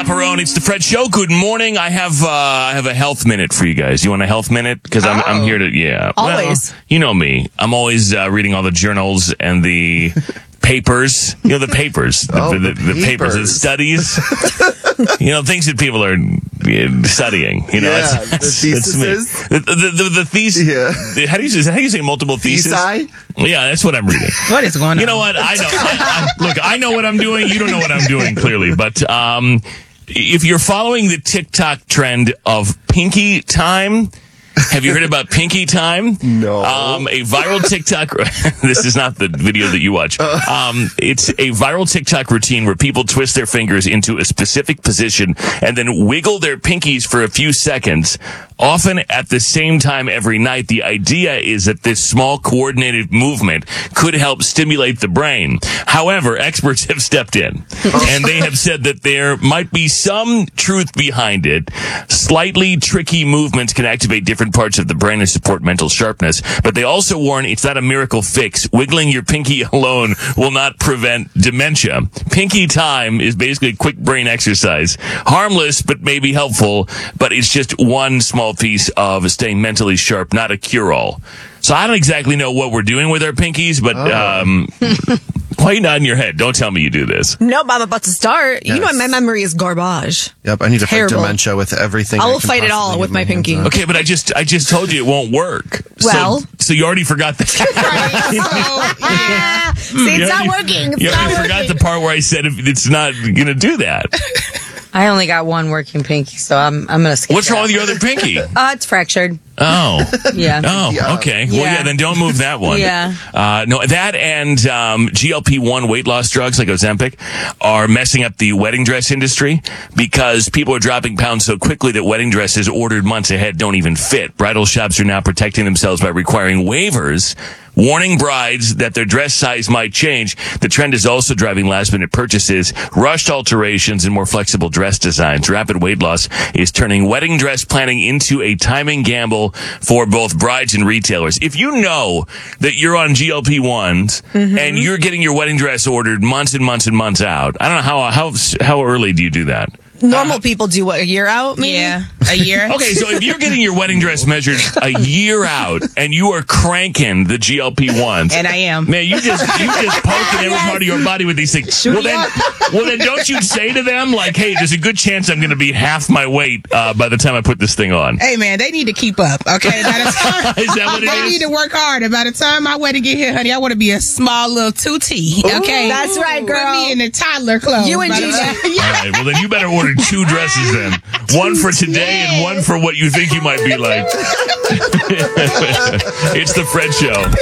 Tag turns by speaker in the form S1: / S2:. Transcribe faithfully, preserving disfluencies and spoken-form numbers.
S1: Chaperone. It's the Fred Show. Good morning. I have uh, I have a health minute for you guys. You want a health minute? Because I'm,
S2: oh.
S1: I'm here to, yeah.
S2: Always.
S1: Well, you know me. I'm always uh, reading all the journals and the papers. You know, the papers. The,
S3: Oh,
S1: the,
S3: the
S1: the papers, the
S3: papers.
S1: studies. You know, things that people are uh, studying. You know,
S3: Yeah,
S1: that's,
S3: the
S1: that's, that's me.
S3: theses.
S1: The, the, the, the thesis.
S3: Yeah.
S1: The, how do you say? How do you say multiple theses?
S3: Thesi?
S1: Yeah, that's what I'm reading.
S2: What is going on?
S1: You know what? I know. I, I, look, I know what I'm doing. You don't know what I'm doing, clearly. But um, if you're following the TikTok trend of Pinky Time, have you heard about Pinky Time?
S3: No.
S1: Um, a viral TikTok. This is not the video that you watch. Um, it's a viral TikTok routine where people twist their fingers into a specific position and then wiggle their pinkies for a few seconds, often at the same time every night. The idea is that this small coordinated movement could help stimulate the brain. However, experts have stepped in and they have said that there might be some truth behind it. Slightly tricky movements can activate different parts of the brain and support mental sharpness, but they also warn it's not a miracle fix. Wiggling your pinky alone will not prevent dementia. Pinky Time is basically a quick brain exercise. Harmless, but maybe helpful, but it's just one small piece of staying mentally sharp, not a cure-all. So I don't exactly know what we're doing with our pinkies, but
S3: Oh.
S1: um, why are you nodding your head? Don't tell me you do this.
S4: Nope, I'm about to start. You know,
S3: Yes.
S4: my memory is garbage.
S3: Yep, I need to fight
S4: Terrible.
S3: dementia with everything.
S4: I will
S3: can
S4: fight it
S3: possibly
S4: all
S3: get
S4: with my
S3: hands
S4: pinky.
S3: on.
S1: Okay, but I just I just told you it won't work.
S4: Well.
S1: so, so you already forgot that.
S4: Ah, see, it's
S1: You
S4: not
S1: already-
S4: working. It's
S1: You
S4: not
S1: already
S4: working.
S1: forgot the part where I said if it's not going to do that.
S5: I only got one working pinky, so I'm I'm gonna skip.
S1: What's
S5: that.
S1: wrong with your other pinky?
S5: Uh, it's fractured.
S1: Oh.
S5: Yeah.
S1: Oh,
S3: Yeah.
S1: okay. Well,
S5: Yeah.
S1: yeah, then don't move that one.
S5: Yeah.
S1: Uh, no, that and um, G L P one weight loss drugs like Ozempic are messing up the wedding dress industry because people are dropping pounds so quickly that wedding dresses ordered months ahead don't even fit. Bridal shops are now protecting themselves by requiring waivers, warning brides that their dress size might change. The trend is also driving last-minute purchases, rushed alterations, and more flexible dress designs. Rapid weight loss is turning wedding dress planning into a timing gamble for both brides and retailers. If you know that you're on G L P ones
S4: Mm-hmm.
S1: and you're getting your wedding dress ordered months and months and months out, I don't know how how how early do you do that?
S4: Normal people do what, a year out, maybe?
S2: Yeah, a year.
S1: Okay, so if you're getting your wedding dress measured a year out and you are cranking the G L P ones,
S2: And I am.
S1: man, you just you just poking every part of your body with these things. Well then, well then, don't you say to them like, "Hey, there's a good chance I'm going to be half my weight uh, by the time I put this thing on."
S2: Hey man, they need to keep up. Okay, by the time,
S1: Is that what it
S2: they
S1: is?
S2: need to work hard. And by the time my wedding get here, honey, I want to be a small little two T. Okay,
S4: That's right, girl.
S2: Put me in the toddler clothes.
S4: You and
S2: by the
S4: Gigi.
S2: time-
S1: All right, well then you better order two dresses then. One for today and one for what you think you might be like. It's the Fred Show.